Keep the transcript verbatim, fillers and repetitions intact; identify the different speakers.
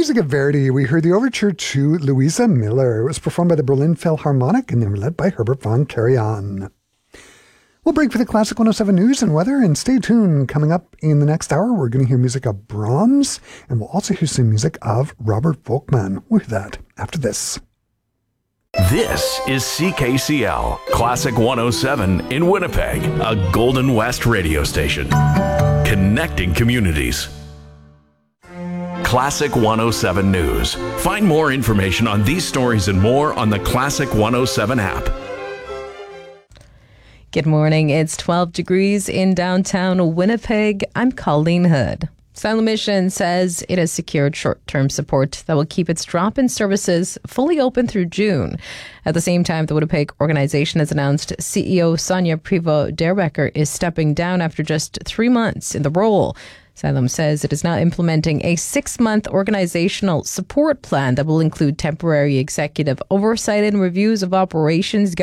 Speaker 1: music of Verdi, we heard the overture to Louisa Miller. It was performed by the Berlin Philharmonic and they were led by Herbert von Karajan. We'll break for the Classic one oh seven news and weather, and stay tuned. Coming up in the next hour, we're going to hear music of Brahms, and we'll also hear some music of Robert Volkmann. We'll hear that after this.
Speaker 2: This is C K C L, Classic one oh seven in Winnipeg, a Golden West radio station. Connecting communities. Classic one oh seven News. Find more information on these stories and more on the Classic one oh seven app.
Speaker 3: Good morning. It's twelve degrees in downtown Winnipeg. I'm Colleen Hood. Salem Mission says it has secured short-term support that will keep its drop-in services fully open through June. At the same time, the Winnipeg organization has announced C E O Sonia Prevost-Derbecker is stepping down after just three months in the role. Salem says it is now implementing a six-month organizational support plan that will include temporary executive oversight and reviews of operations,